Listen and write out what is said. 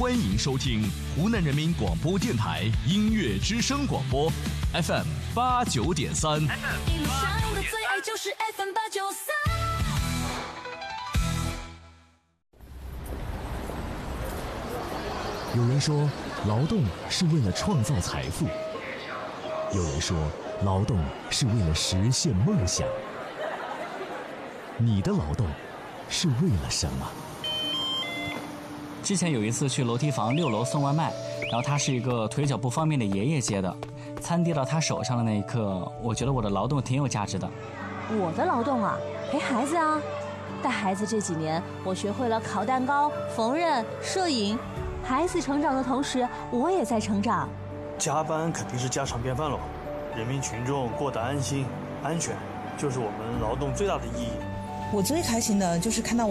欢迎收听湖南人民广播电台音乐之声广播 FM 89.3。 一路上的最爱就是 FM 893。 有人说，劳动是为了创造财富；有人说，劳动是为了实现梦想。你的劳动是为了什么？ 之前有一次去楼梯房6楼送外卖，然后他是一个腿脚不方便的爷爷接的，餐递到他手上的那一刻，我觉得我的劳动挺有价值的。 我的劳动啊，陪孩子啊，带孩子这几年，我学会了烤蛋糕、缝纫、摄影。孩子成长的同时，我也在成长。 加班肯定是家常便饭了，人民群众过得安心、安全，就是我们劳动最大的意义。 我最开心的就是看到